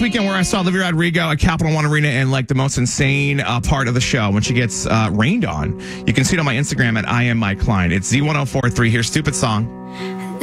weekend where I saw Olivia Rodrigo at Capital One Arena in like the most insane part of the show when she gets rained on. You can see it on my Instagram at I am Mike Klein. It's Z1043. Here's Stupid Song.